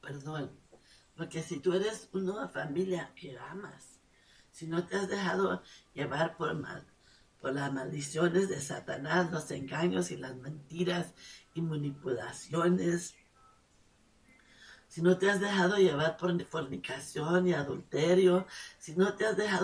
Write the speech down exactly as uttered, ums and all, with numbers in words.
perdón. Porque si tú eres una familia que amas, si no te has dejado llevar por, mal, por las maldiciones de Satanás, los engaños y las mentiras y manipulaciones, si no te has dejado llevar por fornicación y adulterio, si no te has dejado